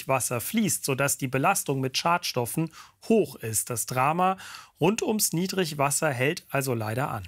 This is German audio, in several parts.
Niedrigwasser fließt, sodass die Belastung mit Schadstoffen hoch ist. Das Drama rund ums Niedrigwasser hält also leider an.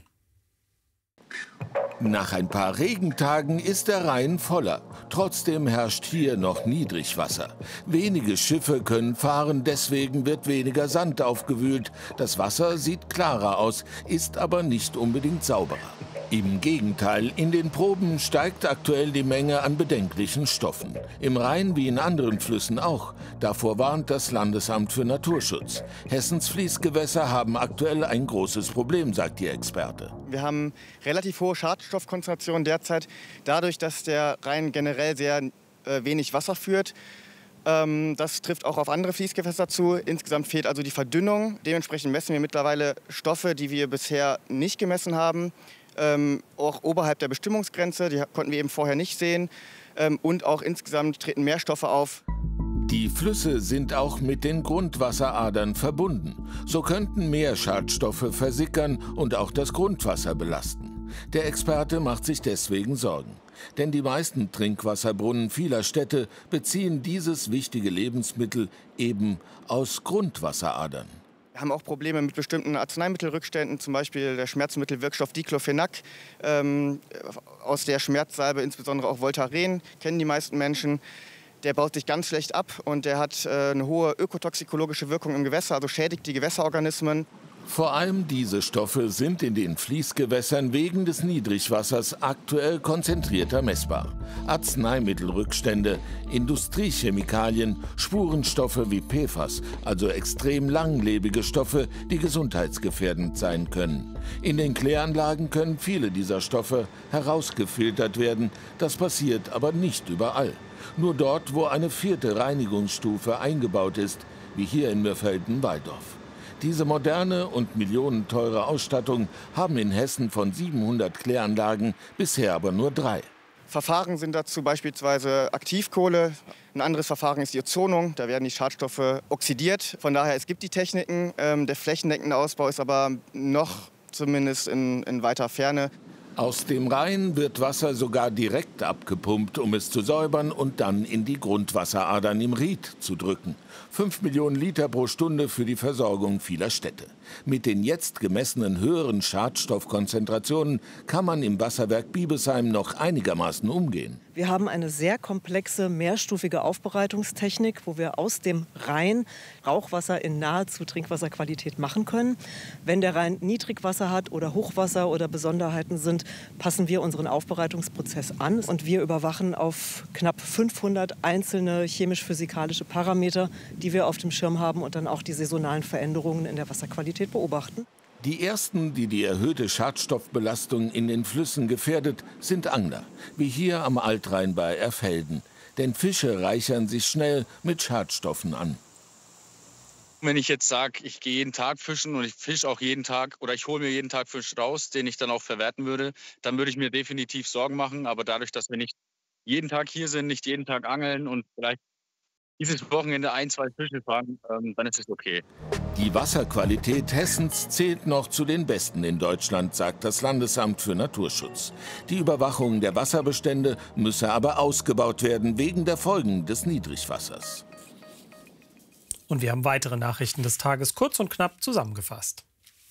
Nach ein paar Regentagen ist der Rhein voller. Trotzdem herrscht hier noch Niedrigwasser. Wenige Schiffe können fahren, deswegen wird weniger Sand aufgewühlt. Das Wasser sieht klarer aus, ist aber nicht unbedingt sauberer. Im Gegenteil, in den Proben steigt aktuell die Menge an bedenklichen Stoffen. Im Rhein wie in anderen Flüssen auch. Davor warnt das Landesamt für Naturschutz. Hessens Fließgewässer haben aktuell ein großes Problem, sagt die Experte. Wir haben relativ hohe Schadstoffkonzentrationen derzeit, dadurch, dass der Rhein generell sehr wenig Wasser führt. Das trifft auch auf andere Fließgewässer zu. Insgesamt fehlt also die Verdünnung. Dementsprechend messen wir mittlerweile Stoffe, die wir bisher nicht gemessen haben. Auch oberhalb der Bestimmungsgrenze, die konnten wir eben vorher nicht sehen. Und auch insgesamt treten mehr Stoffe auf. Die Flüsse sind auch mit den Grundwasseradern verbunden. So könnten mehr Schadstoffe versickern und auch das Grundwasser belasten. Der Experte macht sich deswegen Sorgen. Denn die meisten Trinkwasserbrunnen vieler Städte beziehen dieses wichtige Lebensmittel eben aus Grundwasseradern. Wir haben auch Probleme mit bestimmten Arzneimittelrückständen, zum Beispiel der Schmerzmittelwirkstoff Diclofenac. Aus der Schmerzsalbe, insbesondere auch Voltaren, kennen die meisten Menschen. Der baut sich ganz schlecht ab und der hat eine hohe ökotoxikologische Wirkung im Gewässer, also schädigt die Gewässerorganismen. Vor allem diese Stoffe sind in den Fließgewässern wegen des Niedrigwassers aktuell konzentrierter messbar. Arzneimittelrückstände, Industriechemikalien, Spurenstoffe wie PFAS, also extrem langlebige Stoffe, die gesundheitsgefährdend sein können. In den Kläranlagen können viele dieser Stoffe herausgefiltert werden. Das passiert aber nicht überall. Nur dort, wo eine 4. Reinigungsstufe eingebaut ist, wie hier in Mürfelden-Walldorf. Diese moderne und millionenteure Ausstattung haben in Hessen von 700 Kläranlagen bisher aber nur 3. Verfahren sind dazu beispielsweise Aktivkohle. Ein anderes Verfahren ist die Ozonung. Da werden die Schadstoffe oxidiert. Von daher, es gibt die Techniken. Der flächendeckende Ausbau ist aber noch zumindest in weiter Ferne. Aus dem Rhein wird Wasser sogar direkt abgepumpt, um es zu säubern und dann in die Grundwasseradern im Ried zu drücken. 5 Millionen Liter pro Stunde für die Versorgung vieler Städte. Mit den jetzt gemessenen höheren Schadstoffkonzentrationen kann man im Wasserwerk Biebesheim noch einigermaßen umgehen. Wir haben eine sehr komplexe, mehrstufige Aufbereitungstechnik, wo wir aus dem Rhein Rauchwasser in nahezu Trinkwasserqualität machen können. Wenn der Rhein Niedrigwasser hat oder Hochwasser oder Besonderheiten sind, passen wir unseren Aufbereitungsprozess an. Und wir überwachen auf knapp 500 einzelne chemisch-physikalische Parameter, die wir auf dem Schirm haben und dann auch die saisonalen Veränderungen in der Wasserqualität beobachten. Die ersten, die erhöhte Schadstoffbelastung in den Flüssen gefährdet, sind Angler, wie hier am Altrhein bei Erfelden. Denn Fische reichern sich schnell mit Schadstoffen an. Wenn ich jetzt sage, ich gehe jeden Tag fischen und ich fische auch jeden Tag oder ich hole mir jeden Tag Fisch raus, den ich dann auch verwerten würde, dann würde ich mir definitiv Sorgen machen. Aber dadurch, dass wir nicht jeden Tag hier sind, nicht jeden Tag angeln und vielleicht dieses Wochenende 1, 2 Fische fangen, dann ist es okay. Die Wasserqualität Hessens zählt noch zu den besten in Deutschland, sagt das Landesamt für Naturschutz. Die Überwachung der Wasserbestände müsse aber ausgebaut werden wegen der Folgen des Niedrigwassers. Und wir haben weitere Nachrichten des Tages kurz und knapp zusammengefasst.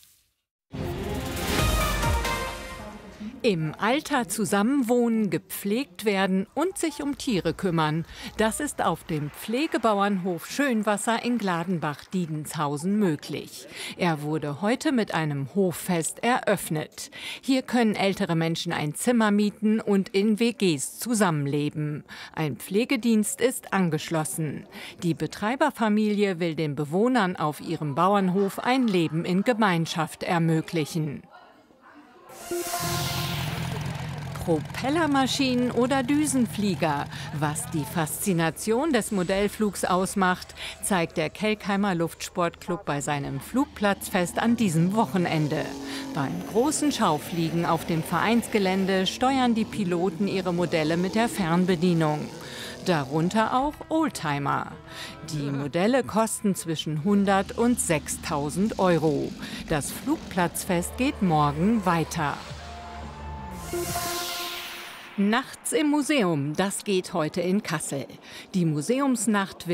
Im Alter zusammenwohnen, gepflegt werden und sich um Tiere kümmern. Das ist auf dem Pflegebauernhof Schönwasser in Gladenbach-Diedenshausen möglich. Er wurde heute mit einem Hoffest eröffnet. Hier können ältere Menschen ein Zimmer mieten und in WGs zusammenleben. Ein Pflegedienst ist angeschlossen. Die Betreiberfamilie will den Bewohnern auf ihrem Bauernhof ein Leben in Gemeinschaft ermöglichen. Propellermaschinen oder Düsenflieger. Was die Faszination des Modellflugs ausmacht, zeigt der Kelkheimer Luftsportclub bei seinem Flugplatzfest an diesem Wochenende. Beim großen Schaufliegen auf dem Vereinsgelände steuern die Piloten ihre Modelle mit der Fernbedienung. Darunter auch Oldtimer. Die Modelle kosten zwischen 100 und 6.000 €. Das Flugplatzfest geht morgen weiter. Nachts im Museum, das geht heute in Kassel. Die Museumsnacht